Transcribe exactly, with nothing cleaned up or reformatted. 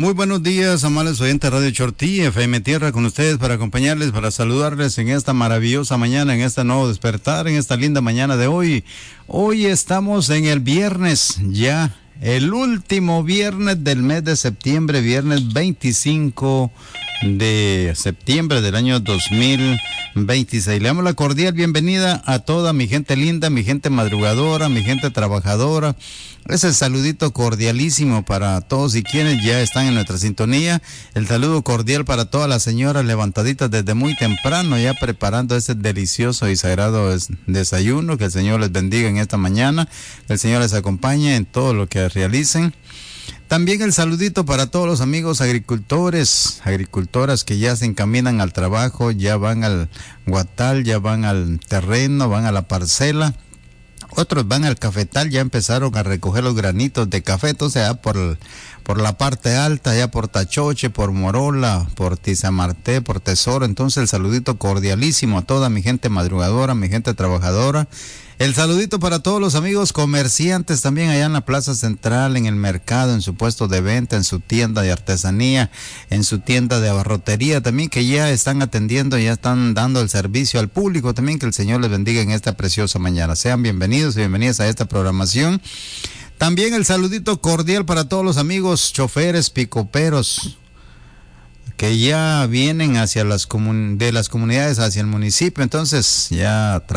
Muy buenos días, amables oyentes de Radio Chortí, F M Tierra, con ustedes para acompañarles, para saludarles en esta maravillosa mañana, en este nuevo despertar, en esta linda mañana de hoy. Hoy estamos en el viernes, ya el último viernes del mes de septiembre, viernes veinticinco de septiembre del año dos mil veintiséis. Le damos la cordial bienvenida a toda mi gente linda, mi gente madrugadora, mi gente trabajadora. Ese saludito cordialísimo para todos y quienes ya están en nuestra sintonía. El saludo cordial para todas las señoras levantaditas desde muy temprano, ya preparando ese delicioso y sagrado desayuno. Que el Señor les bendiga en esta mañana, que el Señor les acompañe en todo lo que realicen. También el saludito para todos los amigos agricultores, agricultoras que ya se encaminan al trabajo, ya van al guatal, ya van al terreno, van a la parcela. Otros van al cafetal, ya empezaron a recoger los granitos de café, o sea, por, por la parte alta, ya por Tachoche, por Morola, por Tizamarté, por Tesoro. Entonces el saludito cordialísimo a toda mi gente madrugadora, mi gente trabajadora. El saludito para todos los amigos comerciantes también allá en la Plaza Central, en el mercado, en su puesto de venta, en su tienda de artesanía, en su tienda de abarrotería también, que ya están atendiendo, ya están dando el servicio al público también. Que el Señor les bendiga en esta preciosa mañana. Sean bienvenidos y bienvenidas a esta programación. También el saludito cordial para todos los amigos choferes, picoperos, que ya vienen hacia las comun- de las comunidades hacia el municipio. Entonces ya